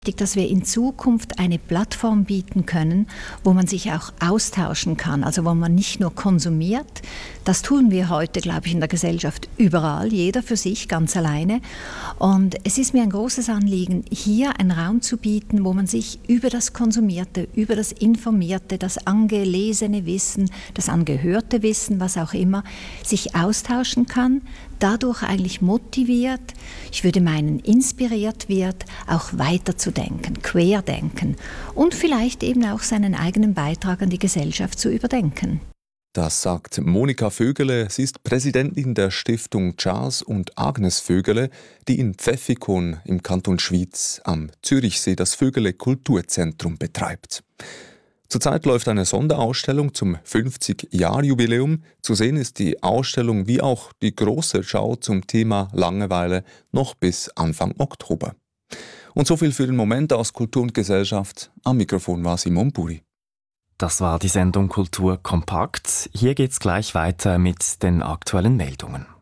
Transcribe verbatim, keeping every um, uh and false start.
Dass wir in Zukunft eine Plattform bieten können, wo man sich auch austauschen kann, also wo man nicht nur konsumiert. Das tun wir heute, glaube ich, in der Gesellschaft überall, jeder für sich, ganz alleine. Und es ist mir ein großes Anliegen, hier einen Raum zu bieten, wo man sich über das Konsumierte, über das Informierte, das angelesene Wissen, das angehörte Wissen, was auch immer, sich austauschen kann, dadurch eigentlich motiviert, ich würde meinen, inspiriert wird, auch weiterzudenken, querdenken und vielleicht eben auch seinen eigenen Beitrag an die Gesellschaft zu überdenken. Das sagt Monika Vögele. Sie ist Präsidentin der Stiftung Charles und Agnes Vögele, die in Pfäffikon im Kanton Schwyz am Zürichsee das Vögele Kulturzentrum betreibt. Zurzeit läuft eine Sonderausstellung zum fünfzig-Jahr-Jubiläum. Zu sehen ist die Ausstellung wie auch die große Schau zum Thema Langeweile noch bis Anfang Oktober. Und so viel für den Moment aus Kultur und Gesellschaft. Am Mikrofon war Simon Buri. Das war die Sendung Kultur kompakt. Hier geht's gleich weiter mit den aktuellen Meldungen.